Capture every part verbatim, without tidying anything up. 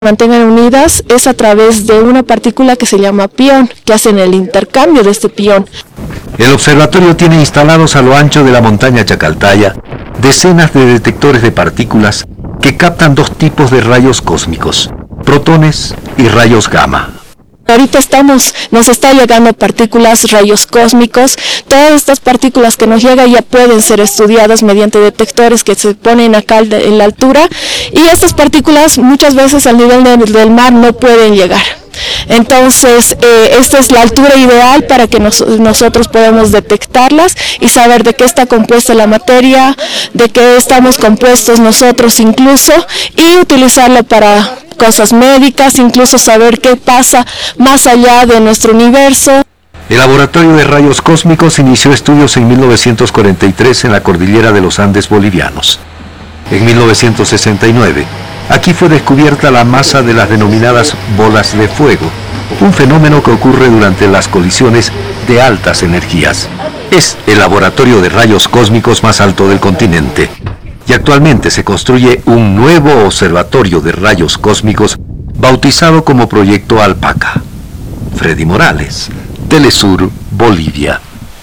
mantengan unidas es a través de una partícula que se llama pión, que hacen el intercambio de este pión. El observatorio tiene instalados a lo ancho de la montaña Chacaltaya decenas de detectores de partículas que captan dos tipos de rayos cósmicos, protones y rayos gamma. Ahorita estamos, nos está llegando partículas, rayos cósmicos. Todas estas partículas que nos llegan ya pueden ser estudiadas mediante detectores que se ponen acá en la altura, y estas partículas muchas veces al nivel de, del mar no pueden llegar. Entonces, eh, esta es la altura ideal para que nos, nosotros podamos detectarlas y saber de qué está compuesta la materia, de qué estamos compuestos nosotros incluso, y utilizarla para cosas médicas, incluso saber qué pasa más allá de nuestro universo. El Laboratorio de Rayos Cósmicos inició estudios en mil novecientos cuarenta y tres en la cordillera de los Andes bolivianos. En mil novecientos sesenta y nueve, aquí fue descubierta la masa de las denominadas bolas de fuego, un fenómeno que ocurre durante las colisiones de altas energías. Es el laboratorio de rayos cósmicos más alto del continente, y actualmente se construye un nuevo observatorio de rayos cósmicos bautizado como Proyecto Alpaca. Freddy Morales, Telesur, Bolivia.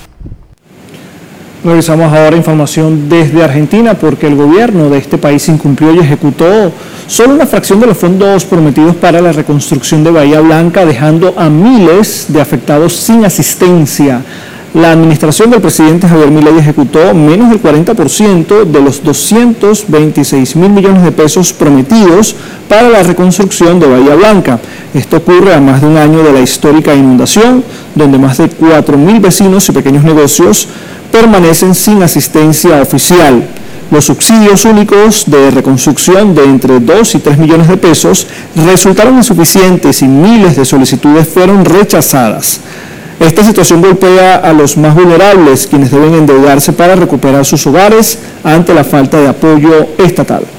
Revisamos ahora información desde Argentina, porque el gobierno de este país incumplió y ejecutó solo una fracción de los fondos prometidos para la reconstrucción de Bahía Blanca, dejando a miles de afectados sin asistencia. La administración del presidente Javier Milei ejecutó menos del cuarenta por ciento de los doscientos veintiséis mil millones de pesos prometidos para la reconstrucción de Bahía Blanca. Esto ocurre a más de un año de la histórica inundación, donde más de cuatro mil vecinos y pequeños negocios permanecen sin asistencia oficial. Los subsidios únicos de reconstrucción de entre dos y tres millones de pesos resultaron insuficientes y miles de solicitudes fueron rechazadas. Esta situación golpea a los más vulnerables, quienes deben endeudarse para recuperar sus hogares ante la falta de apoyo estatal.